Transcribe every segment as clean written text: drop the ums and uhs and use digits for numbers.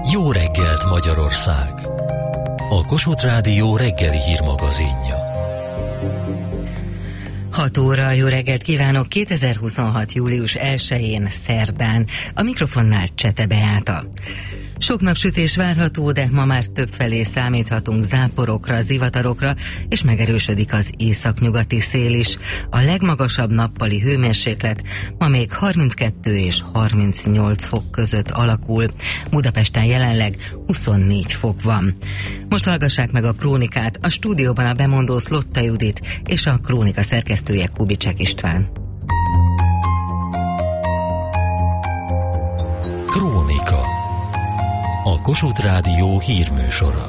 Jó reggelt, Magyarország! A Kossuth Rádió reggeli hírmagazinja. 6 óra, jó reggelt kívánok! 2026. július 1-én, szerdán. A mikrofonnál Csete Beáta. Sok napsütés várható, de ma már többfelé számíthatunk záporokra, zivatarokra, és megerősödik az északnyugati szél is. A legmagasabb nappali hőmérséklet ma még 32 és 38 fok között alakul. Budapesten jelenleg 24 fok van. Most hallgassák meg a krónikát, a stúdióban a bemondó Szlotta Judit és a krónika szerkesztője Kubicsek István. Krónika. A Kossuth Rádió hírműsora.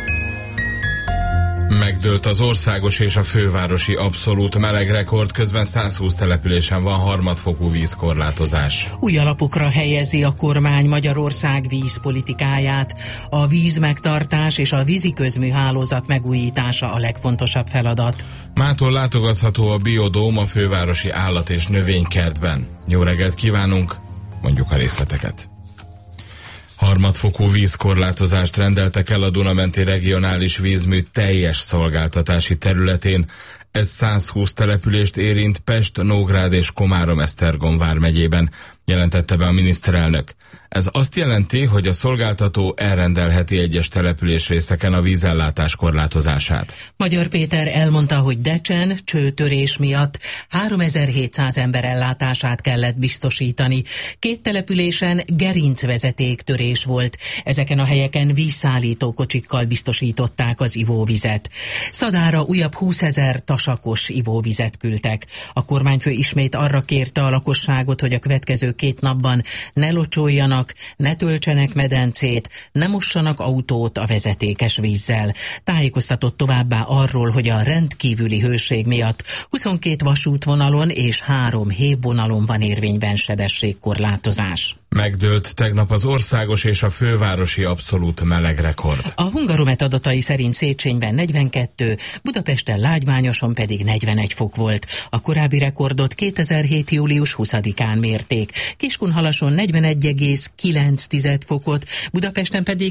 Megdőlt az országos és a fővárosi abszolút melegrekord, közben 120 településen van harmadfokú vízkorlátozás. Új alapokra helyezi a kormány Magyarország vízpolitikáját. A vízmegtartás és a víziközműhálózat megújítása a legfontosabb feladat. Mától látogatható a Biodóm a fővárosi állat- és növénykertben. Jó reggelt kívánunk, mondjuk a részleteket. Harmadfokú vízkorlátozást rendeltek el a Duna-menti regionális vízmű teljes szolgáltatási területén. Ez 120 települést érint Pest, Nógrád és Komárom-Esztergom vármegyében, jelentette be a miniszterelnök. Ez azt jelenti, hogy a szolgáltató elrendelheti egyes településrészeken a vízellátás korlátozását. Magyar Péter elmondta, hogy Decsen csőtörés miatt 3700 ember ellátását kellett biztosítani. 2 településen gerincvezetéktörés volt. Ezeken a helyeken vízszállító kocsikkal biztosították az ivóvizet. Szadára újabb 20 000 tasakos ivóvizet küldtek. A kormányfő ismét arra kérte a lakosságot, hogy a következő 2 napban ne locsoljanak, ne töltsenek medencét, ne mossanak autót a vezetékes vízzel. Tájékoztatott továbbá arról, hogy a rendkívüli hőség miatt 22 vasútvonalon és 3 hévvonalon van érvényben sebességkorlátozás. Megdőlt tegnap az országos és a fővárosi abszolút melegrekord. A Hungaromet adatai szerint Széchenyben 42, Budapesten Lágymányoson pedig 41 fok volt. A korábbi rekordot 2007. július 20-án mérték. Kiskunhalason 41,9 fokot, Budapesten pedig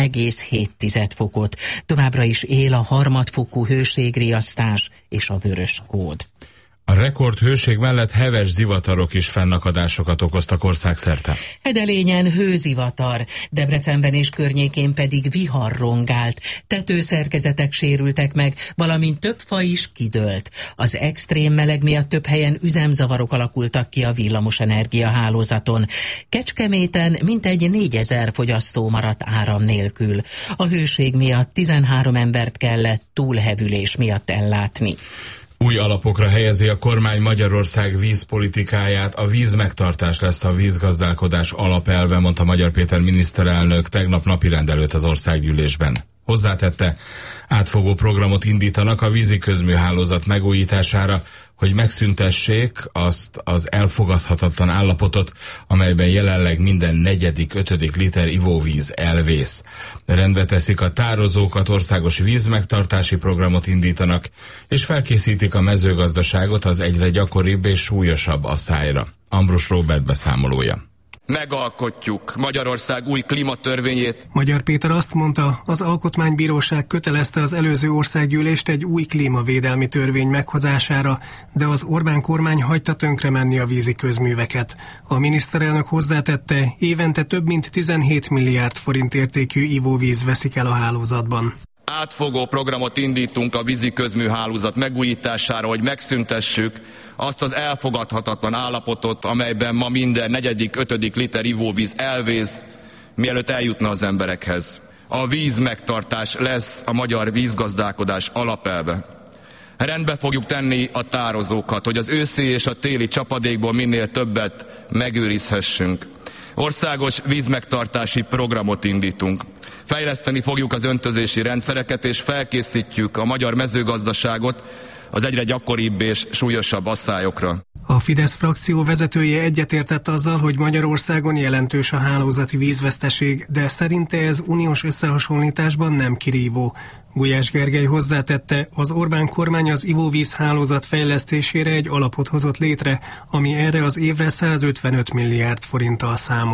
40,7 fokot. Továbbra is él a harmadfokú hőségriasztás és a vörös kód. A rekordhőség mellett heves zivatarok is fennakadásokat okoztak országszerte. Hedelényen hőzivatar, Debrecenben és környékén pedig vihar rongált, tetőszerkezetek sérültek meg, valamint több fa is kidőlt. Az extrém meleg miatt több helyen üzemzavarok alakultak ki a villamosenergia hálózaton. Kecskeméten mintegy 4000 fogyasztó maradt áram nélkül. A hőség miatt 13 embert kellett túlhevülés miatt ellátni. Új alapokra helyezi a kormány Magyarország vízpolitikáját, a vízmegtartás lesz a vízgazdálkodás alapelve, mondta Magyar Péter miniszterelnök tegnap napirendelőtt az országgyűlésben. Hozzátette, átfogó programot indítanak a víziközműhálózat megújítására, hogy megszüntessék azt az elfogadhatatlan állapotot, amelyben jelenleg minden 4.-5. liter ivóvíz elvész. Rendbe teszik a tározókat, országos vízmegtartási programot indítanak, és felkészítik a mezőgazdaságot az egyre gyakoribb és súlyosabb asszályra. Ambrus Róbert beszámolója. Megalkotjuk Magyarország új klímatörvényét. Magyar Péter azt mondta, az Alkotmánybíróság kötelezte az előző országgyűlést egy új klímavédelmi törvény meghozására, de az Orbán kormány hagyta tönkre menni a vízi közműveket. A miniszterelnök hozzátette, évente több mint 17 milliárd forint értékű ivóvíz veszik el a hálózatban. Átfogó programot indítunk a víziközműhálózat megújítására, hogy megszüntessük azt az elfogadhatatlan állapotot, amelyben ma minden 4.-5. liter ivóvíz elvész, mielőtt eljutna az emberekhez. A vízmegtartás lesz a magyar vízgazdálkodás alapelve. Rendbe fogjuk tenni a tározókat, hogy az őszi és a téli csapadékból minél többet megőrizhessünk. Országos vízmegtartási programot indítunk. Fejleszteni fogjuk az öntözési rendszereket, és felkészítjük a magyar mezőgazdaságot az egyre gyakoribb és súlyosabb asszályokra. A Fidesz frakció vezetője egyetértett azzal, hogy Magyarországon jelentős a hálózati vízveszteség, de szerinte ez uniós összehasonlításban nem kirívó. Gulyás Gergely hozzátette, az Orbán kormány az ivóvíz hálózat fejlesztésére egy alapot hozott létre, ami erre az évre 155 milliárd forinttal számol.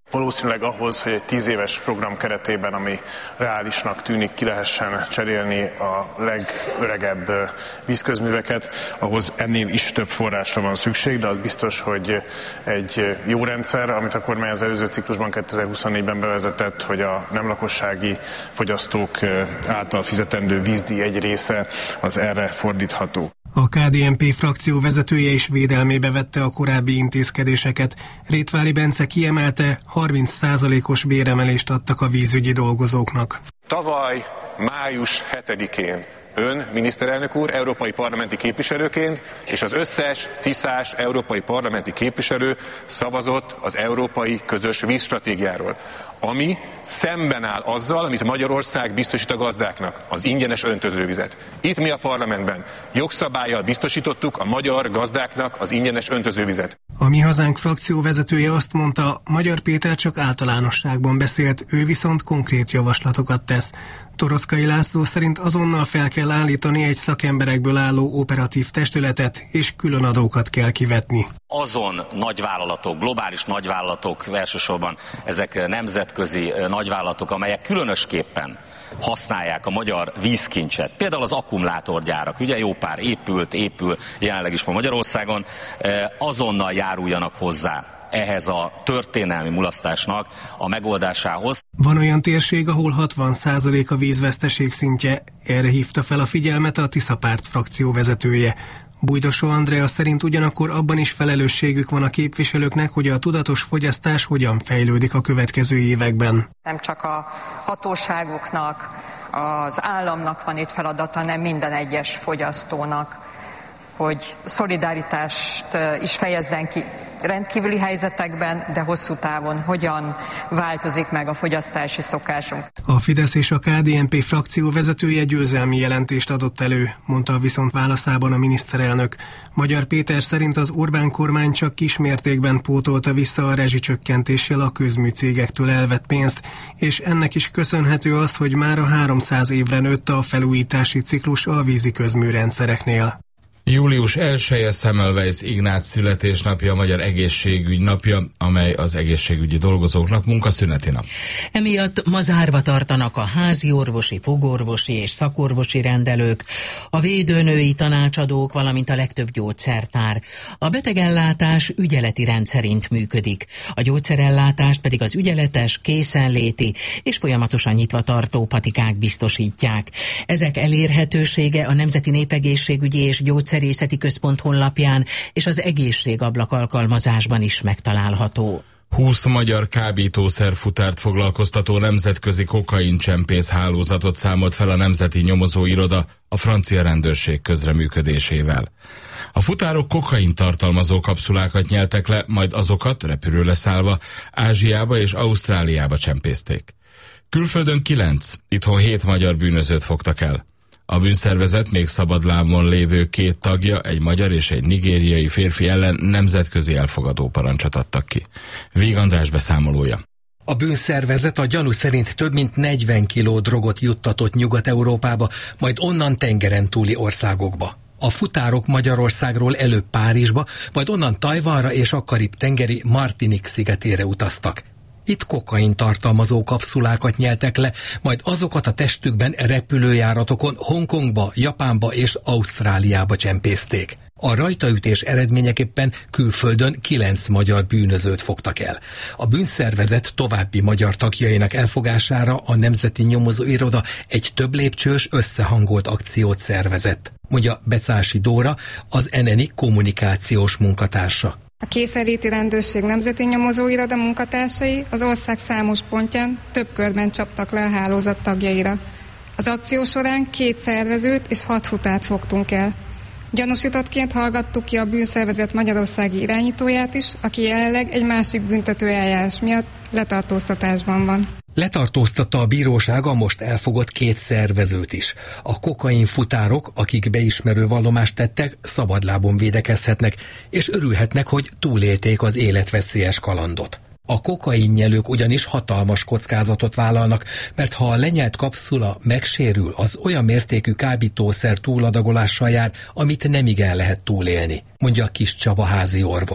Valószínűleg ahhoz, hogy egy 10 éves program keretében, ami reálisnak tűnik, ki lehessen cserélni a legöregebb vízközműveket, ahhoz ennél is több forrásra van szükség, de az biztos, hogy egy jó rendszer, amit a kormány az előző ciklusban 2024-ben bevezetett, hogy a nem lakossági fogyasztók által fizetendő vízdíj egy része az erre fordítható. A KDNP frakció vezetője is védelmébe vette a korábbi intézkedéseket. Rétvári Bence kiemelte, 30%-os béremelést adtak a vízügyi dolgozóknak. Tavaly május 7-én ön, miniszterelnök úr, európai parlamenti képviselőként, és az összes tiszás európai parlamenti képviselő szavazott az európai közös vízstratégiáról, ami szemben áll azzal, amit Magyarország biztosít a gazdáknak, az ingyenes öntözővizet. Itt mi a parlamentben jogszabállyal biztosítottuk a magyar gazdáknak az ingyenes öntözővizet. A Mi Hazánk frakció vezetője azt mondta, Magyar Péter csak általánosságban beszélt, ő viszont konkrét javaslatokat tesz. Torockai László szerint azonnal fel kell állítani egy szakemberekből álló operatív testületet, és külön adókat kell kivetni. Azon nagyvállalatok, globális nagyvállalatok, elsősorban ezek nemzetközi nagyvállalatok, amelyek különösképpen használják a magyar vízkincset, például az akkumulátorgyárak, ugye jó pár épül jelenleg is ma Magyarországon, azonnal járuljanak hozzá ehhez a történelmi mulasztásnak a megoldásához. Van olyan térség, ahol 60% a vízveszteség szintje, erre hívta fel a figyelmet a Tiszapárt frakció vezetője. Bújdosó Andrea szerint ugyanakkor abban is felelősségük van a képviselőknek, hogy a tudatos fogyasztás hogyan fejlődik a következő években. Nem csak a hatóságoknak, az államnak van itt feladata, hanem minden egyes fogyasztónak, hogy szolidaritást is fejezzen ki rendkívüli helyzetekben, de hosszú távon hogyan változik meg a fogyasztási szokásunk. A Fidesz és a KDNP frakció vezetője győzelmi jelentést adott elő, mondta viszont válaszában a miniszterelnök. Magyar Péter szerint az Orbán kormány csak kismértékben pótolta vissza a rezsicsökkentéssel a közműcégektől elvett pénzt, és ennek is köszönhető az, hogy már a 300 évre nőtt a felújítási ciklus a vízi közműrendszereknél. Július 1-e Semmelweis Ignác születésnapja, a Magyar Egészségügy napja, amely az egészségügyi dolgozóknak munkaszüneti nap. Emiatt ma zárva tartanak a házi orvosi, fogorvosi és szakorvosi rendelők, a védőnői tanácsadók, valamint a legtöbb gyógyszertár. A betegellátás ügyeleti rend szerint működik, a gyógyszerellátást pedig az ügyeletes, készenléti és folyamatosan nyitva tartó patikák biztosítják. Ezek elérhetősége a Nemzeti Népegészségügyi és Gyógyszerészeti Központ honlapján és az egészségablak alkalmazásban is megtalálható. 20 magyar kábítószerfutárt foglalkoztató nemzetközi kokaincsempész hálózatot számolt fel a Nemzeti Nyomozóiroda a francia rendőrség közreműködésével. A futárok kokain tartalmazó kapszulákat nyeltek le, majd azokat repülőre szállva Ázsiába és Ausztráliába csempészték. Külföldön 9, itthon 7 magyar bűnözőt fogtak el. A bűnszervezet még szabadlábon lévő 2 tagja, egy magyar és egy nigériai férfi ellen nemzetközi elfogadó parancsot adtak ki. Víg András beszámolója. A bűnszervezet a gyanú szerint több mint 40 kiló drogot juttatott Nyugat-Európába, majd onnan tengeren túli országokba. A futárok Magyarországról előbb Párizsba, majd onnan Tajvanra és a Karib-tengeri Martinique szigetére utaztak. Itt kokain tartalmazó kapszulákat nyeltek le, majd azokat a testükben repülőjáratokon Hongkongba, Japánba és Ausztráliába csempészték. A rajtaütés eredményeképpen külföldön 9 magyar bűnözőt fogtak el. A bűnszervezet további magyar tagjainak elfogására a Nemzeti Nyomozóiroda egy több lépcsős összehangolt akciót szervezett, mondja Becási Dóra, az NNI kommunikációs munkatársa. A készenléti rendőrség nemzeti nyomozóiroda munkatársai az ország számos pontján több körben csaptak le a hálózat tagjaira. Az akció során 2 szervezőt és 6 futárt fogtunk el. Gyanúsítottként hallgattuk ki a bűnszervezet magyarországi irányítóját is, aki jelenleg egy másik büntetőeljárás miatt letartóztatásban van. Letartóztatta a bíróság a most elfogott 2 szervezőt is. A kokainfutárok, akik beismerő vallomást tettek, szabadlábon védekezhetnek, és örülhetnek, hogy túlélték az életveszélyes kalandot. A kokainnyelők ugyanis hatalmas kockázatot vállalnak, mert ha a lenyelt kapszula megsérül, az olyan mértékű kábítószer túladagolással jár, amit nemigen lehet túlélni, mondja Kis Csaba házi orvos.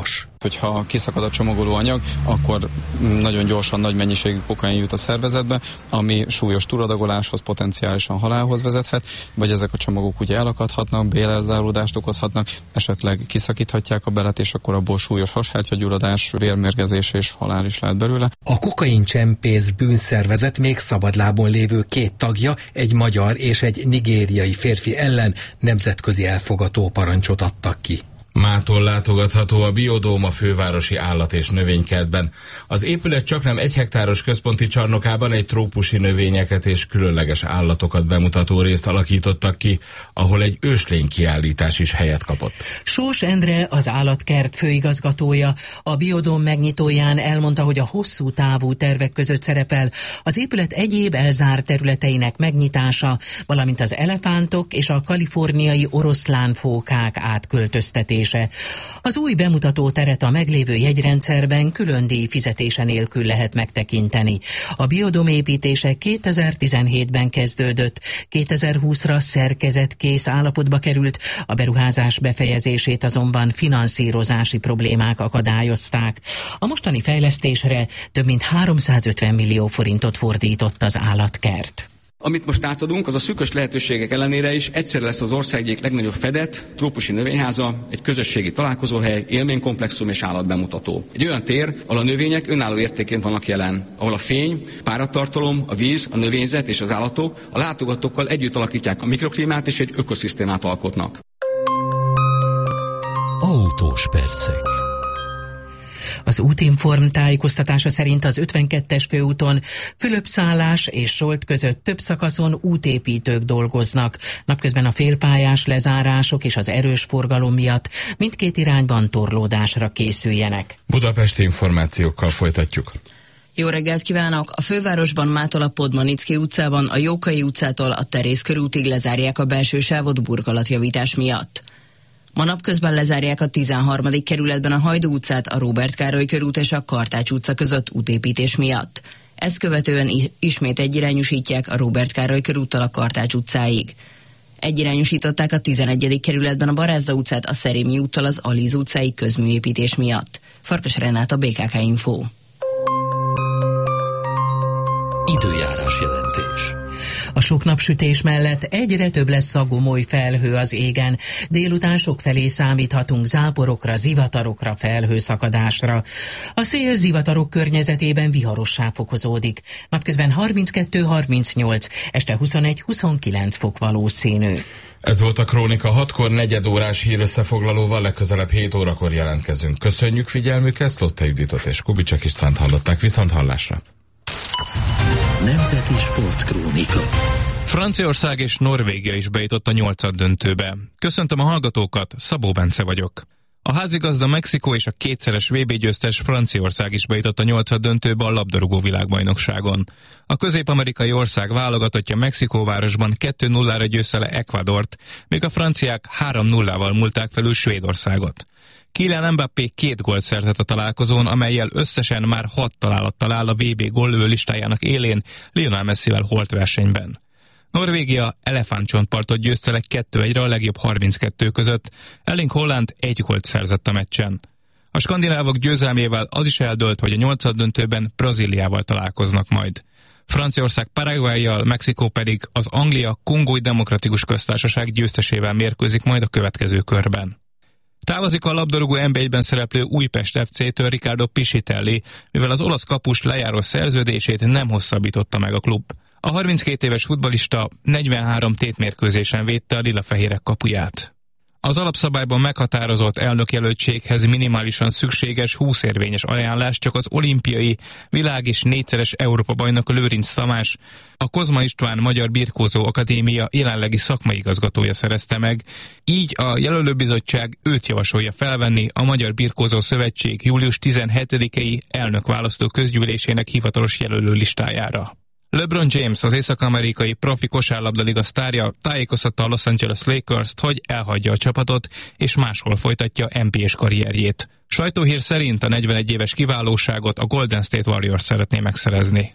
Hogyha kiszakad a csomagoló anyag, akkor nagyon gyorsan nagy mennyiségű kokain jut a szervezetbe, ami súlyos túladagoláshoz, potenciálisan halálhoz vezethet, vagy ezek a csomagok ugye elakadhatnak, bélelzáródást okozhatnak, esetleg kiszakíthatják a belet, és akkor abból súlyos hashártyagyulladás, vérmérgezés és halál is lehet belőle. A kokaincsempész bűnszervezet még szabadlábon lévő 2 tagja, egy magyar és egy nigériai férfi ellen nemzetközi elfogató parancsot adtak ki. Mától látogatható a Biodóm a fővárosi állat- és növénykertben. Az épület csaknem 1 hektáros központi csarnokában egy trópusi növényeket és különleges állatokat bemutató részt alakítottak ki, ahol egy őslény kiállítás is helyet kapott. Sós Endre, az állatkert főigazgatója, a Biodóm megnyitóján elmondta, hogy a hosszú távú tervek között szerepel az épület egyéb elzárt területeinek megnyitása, valamint az elefántok és a kaliforniai oroszlánfókák átköltöztetése. Az új bemutató teret a meglévő jegyrendszerben külön díj fizetése nélkül lehet megtekinteni. A Biodóm építése 2017-ben kezdődött, 2020-ra szerkezetkész állapotba került, a beruházás befejezését azonban finanszírozási problémák akadályozták. A mostani fejlesztésre több mint 350 millió forintot fordított az állatkert. Amit most átadunk, az a szűkös lehetőségek ellenére is egyszerre lesz az ország egyik legnagyobb fedett, trópusi növényháza, egy közösségi találkozóhely, élménykomplexum és állatbemutató. Egy olyan tér, ahol a növények önálló értékként vannak jelen, ahol a fény, páratartalom, a víz, a növényzet és az állatok a látogatókkal együtt alakítják a mikroklímát és egy ökoszisztémát alkotnak. Autós percek. Az Útinform tájékoztatása szerint az 52-es főúton Fülöp-szállás és Solt között több szakaszon útépítők dolgoznak. Napközben a félpályás lezárások és az erős forgalom miatt mindkét irányban torlódásra készüljenek. Budapesti információkkal folytatjuk. Jó reggelt kívánok! A fővárosban mától a Podmanicki utcában, a Jókai utcától a Terész körútig lezárják a belső sávot burkolatjavítás miatt. Ma napközben lezárják a 13. kerületben a Hajdú utcát, a Róbert Károly körút és a Kartács utca között útépítés miatt. Ezt követően ismét egyirányúsítják a Róbert Károly körúttal a Kartács utcáig. Egyirányúsították a 11. kerületben a Barázda utcát, a Szerémi úttal az Alíz utcáig közműépítés miatt. Farkas Renáta, BKK Info. Időjárás jelentés. A sok napsütés mellett egyre több lesz a gomoly felhő az égen. Délután sokfelé számíthatunk záporokra, zivatarokra, felhőszakadásra. A szél zivatarok környezetében viharossá fokozódik. Napközben 32-38, este 21-29 fok valószínű. Ez volt a Krónika 6-kor, 4 órás hírösszefoglalóval, legközelebb 7 órakor jelentkezünk. Köszönjük figyelmüket, Szlotta Juditot és Kubicek Istvánt hallották, viszont hallásra. Nemzeti Sportkrónika. Franciaország és Norvégia is bejutott a 8-döntőbe. Köszöntöm a hallgatókat, Szabó Bence vagyok. A házigazda Mexikó és a 2-szeres VB győztes Franciaország is bejutott a 8-döntőbe a labdarúgó világbajnokságon. A közép-amerikai ország válogatottja Mexikóvárosban 2-0-ra győzte le Ecuadort, míg a franciák 3-0-val múlták felül Svédországot. Kylian Mbappé 2 gólt szerzett a találkozón, amellyel összesen már 6 találattal áll a VB góllövő listájának élén Lionel Messivel holt versenyben. Norvégia elefántcsontpartot győzte le 2-1-re a legjobb 32 között, Erling Haaland 1 gólt szerzett a meccsen. A skandinávok győzelmével az is eldőlt, hogy a 8-döntőben Brazíliával találkoznak majd. Franciaország Paraguayyal, Mexikó pedig az Anglia-Kongói Demokratikus Köztársaság győztesével mérkőzik majd a következő körben. Távozik a labdarúgó NB1-ben szereplő Újpest FC-től Riccardo Piscitelli, mivel az olasz kapus lejáró szerződését nem hosszabbította meg a klub. A 32 éves futballista 43 tétmérkőzésen védte a lilafehérek kapuját. Az alapszabályban meghatározott elnökjelöltséghez minimálisan szükséges 20 érvényes ajánlás csak az olimpiai, világ- és 4-szeres Európa-bajnok Lőrinc Tamás, a Kozma István Magyar Birkózó Akadémia jelenlegi szakmai igazgatója szerezte meg, így a jelölőbizottság őt javasolja felvenni a Magyar Birkózó Szövetség július 17-i elnökválasztó közgyűlésének hivatalos jelölő listájára. LeBron James, az észak-amerikai profi kosárlabdaliga sztárja tájékoztatta a Los Angeles Lakers-t, hogy elhagyja a csapatot, és máshol folytatja NBA-s karrierjét. Sajtóhír szerint a 41 éves kiválóságot a Golden State Warriors szeretné megszerezni.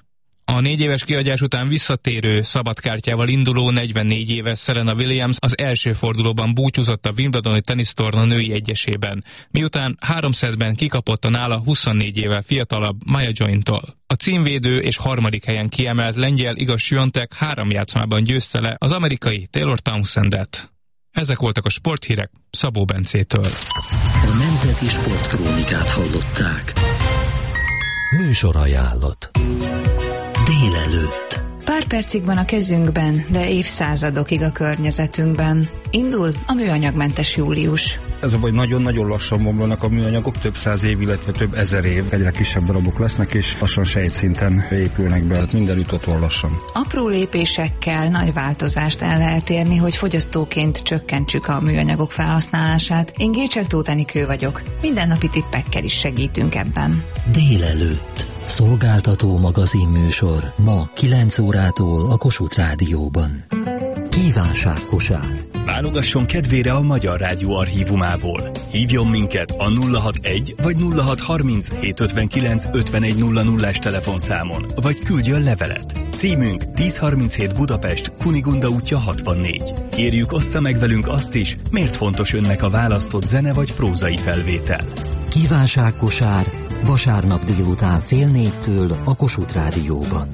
A 4 éves kihagyás után visszatérő szabadkártyával induló 44 éves Serena Williams az első fordulóban búcsúzott a Wimbledoni tenisztorna női egyesében, miután 3 szettben kikapott a nála 24 évvel fiatalabb Maja Jointól. A címvédő és harmadik helyen kiemelt lengyel Iga Swiatek 3 játszmában győzte le az amerikai Taylor Townsendet. Ezek voltak a sporthírek Szabó Bencétől. A Nemzeti Sportkrónikát hallották. Műsorajánlott. Délelőtt. Pár percig van a kezünkben, de évszázadokig a környezetünkben. Indul a műanyagmentes július. Ez a baj, nagyon-nagyon lassan bomlanak a műanyagok, több 100 év, illetve több 1000 év. Egyre kisebb darabok lesznek, és lassan sejtszinten épülnek be. Hát mindenütt ott van lassan. Apró lépésekkel nagy változást el lehet érni, hogy fogyasztóként csökkentsük a műanyagok felhasználását. Én Gécsek Tóth Enikő vagyok. Mindennapi tippekkel is segítünk ebben. Délelőtt. Szolgáltató magazinműsor ma 9 órától a Kossuth Rádióban. Kívánságkosár. Válogasson kedvére a Magyar Rádió archívumából. Hívjon minket a 061 vagy 0630 759 5100-es telefonszámon, vagy küldjön levelet. Címünk 1037 Budapest, Kunigunda útja 64. Kérjük, ossza meg velünk azt is, miért fontos önnek a választott zene vagy prózai felvétel. Kívánságkosár vasárnap délután 3:30 a Kossuth Rádióban.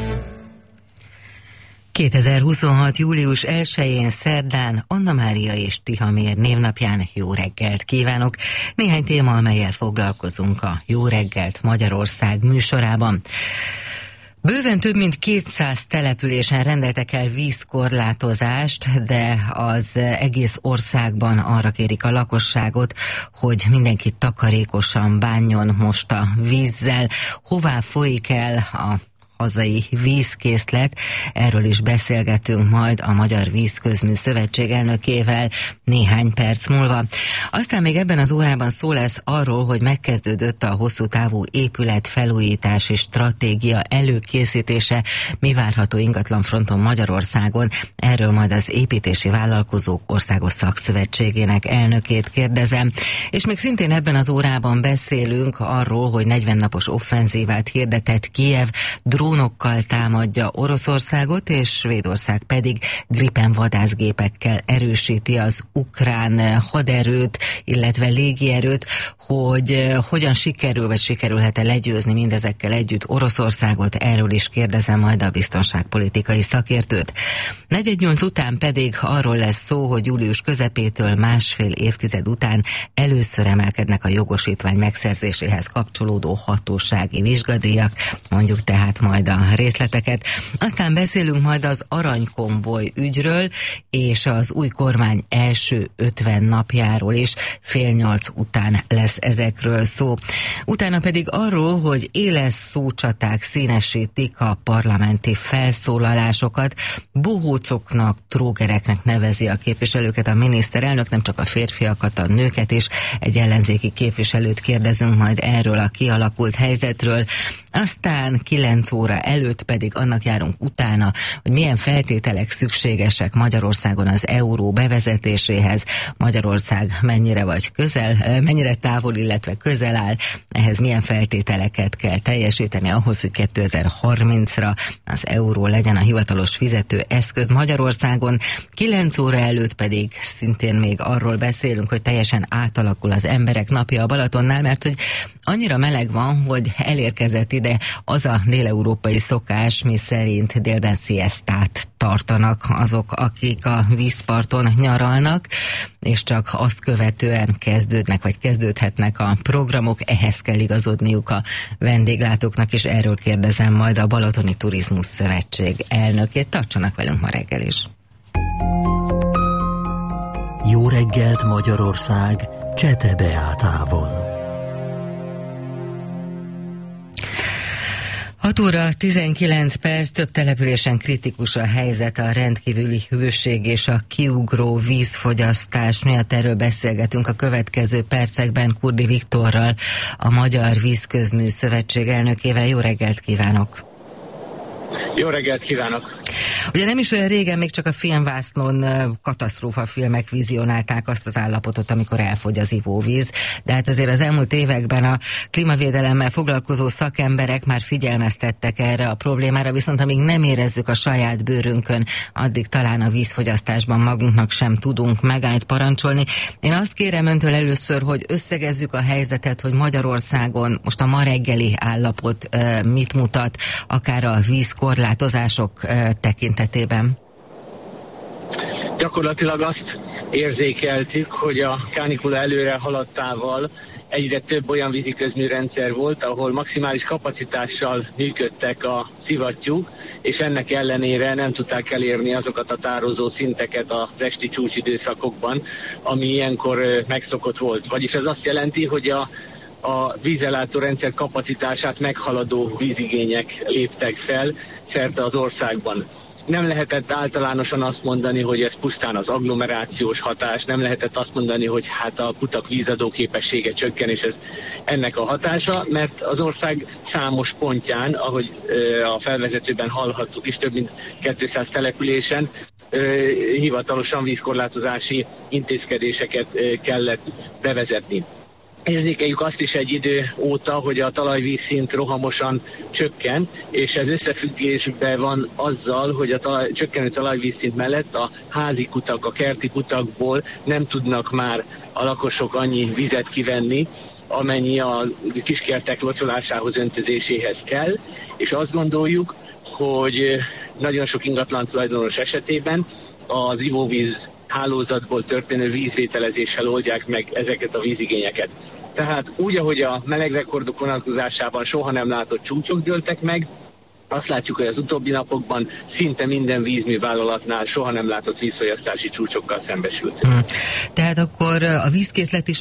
2026. július 1-én szerdán Anna Mária és Tihamér névnapján jó reggelt kívánok! Néhány téma, amellyel foglalkozunk a Jó reggelt Magyarország műsorában. Bőven több mint 200 településen rendeltek el vízkorlátozást, de az egész országban arra kérik a lakosságot, hogy mindenki takarékosan bánjon most a vízzel. Hová folyik el a hazai vízkészlet? Erről is beszélgetünk majd a Magyar Vízközmű Szövetség elnökével néhány perc múlva. Aztán még ebben az órában szó lesz arról, hogy megkezdődött a hosszú távú épület felújítási stratégia előkészítése. Mi várható ingatlanfronton Magyarországon? Erről majd az Építési Vállalkozók Országos Szakszövetségének elnökét kérdezem. És még szintén ebben az órában beszélünk arról, hogy 40 napos offenzívát hirdetett Kijev, drónokkal támadja Oroszországot, és Svédország pedig Gripen vadászgépekkel erősíti az ukrán haderőt, illetve légierőt, hogy hogyan sikerülhet-e legyőzni mindezekkel együtt Oroszországot, erről is kérdezem majd a biztonságpolitikai szakértőt. 4:08 után pedig arról lesz szó, hogy július közepétől másfél évtized után először emelkednek a jogosítvány megszerzéséhez kapcsolódó hatósági vizsgadíjak, mondjuk tehát majd a részleteket. Aztán beszélünk majd az aranykonvoj ügyről, és az új kormány első 50 napjáról is. 7:30 után lesz ezekről szó. Utána pedig arról, hogy éles szócsaták színesítik a parlamenti felszólalásokat. Bohócoknak, trógereknek nevezi a képviselőket a miniszterelnök, nem csak a férfiakat, a nőket is. Egy ellenzéki képviselőt kérdezünk majd erről a kialakult helyzetről. Aztán 9 óra előtt pedig annak járunk utána, hogy milyen feltételek szükségesek Magyarországon az euró bevezetéséhez. Magyarország mennyire távol, illetve közel áll, ehhez milyen feltételeket kell teljesíteni ahhoz, hogy 2030-ra az euró legyen a hivatalos fizetőeszköz Magyarországon. 9 óra előtt pedig szintén még arról beszélünk, hogy teljesen átalakul az emberek napja a Balatonnál, mert hogy annyira meleg van, hogy elérkezett ide az a déleurópai szokás, mi szerint délben sziesztát tartanak azok, akik a vízparton nyaralnak, és csak azt követően kezdődhetnek a programok, ehhez kell igazodniuk a vendéglátóknak, és erről kérdezem majd a Balatoni Turizmus Szövetség elnökét. Tartsanak velünk ma reggel is. Jó reggelt Magyarország Csete Beátával. 6 óra 19 perc, több településen kritikus a helyzet, a rendkívüli hőség és a kiugró vízfogyasztás miatt. Erről beszélgetünk a következő percekben Kurdi Viktorral, a Magyar Vízközmű Szövetség elnökével. Jó reggelt kívánok! Jó reggelt kívánok! Ugye nem is olyan régen még csak a filmvásznon katasztrófafilmek vizionálták azt az állapotot, amikor elfogy az ivóvíz, de hát azért az elmúlt években a klímavédelemmel foglalkozó szakemberek már figyelmeztettek erre a problémára, viszont amíg nem érezzük a saját bőrünkön, addig talán a vízfogyasztásban magunknak sem tudunk megállt parancsolni. Én azt kérem öntől először, hogy összegezzük a helyzetet, hogy Magyarországon most a ma reggeli állapot mit mutat, akár a vízkorlátozások tekintetében. Gyakorlatilag azt érzékeltük, hogy a kánikula előre haladtával egyre több olyan víziközműrendszer volt, ahol maximális kapacitással működtek a szivattyúk, és ennek ellenére nem tudták elérni azokat a tározó szinteket az esti csúcsidőszakokban, ami ilyenkor megszokott volt. Vagyis ez azt jelenti, hogy a vízellátórendszer kapacitását meghaladó vízigények léptek fel szerte az országban. Nem lehetett általánosan azt mondani, hogy ez pusztán az agglomerációs hatás, nem lehetett azt mondani, hogy hát a kutak vízadó képessége csökken, és ez ennek a hatása, mert az ország számos pontján, ahogy a felvezetőben hallhattuk is, több mint 200 településen hivatalosan vízkorlátozási intézkedéseket kellett bevezetni. Érzékeljük azt is egy idő óta, hogy a talajvízszint rohamosan csökken, és ez összefüggésben van azzal, hogy a csökkenő talajvízszint mellett a házi kutak, a kerti kutakból nem tudnak már a lakosok annyi vizet kivenni, amennyi a kiskertek locsolásához, öntözéséhez kell, és azt gondoljuk, hogy nagyon sok ingatlan tulajdonos esetében az ivóvíz hálózatból történő vízvételezéssel oldják meg ezeket a vízigényeket. Tehát úgy, ahogy a melegrekordok vonatkozásában soha nem látott csúcsok dőltek meg, azt látjuk, hogy az utóbbi napokban szinte minden vízművállalatnál soha nem látott vízfogyasztási csúcsokkal szembesült. Tehát akkor a vízkészlet is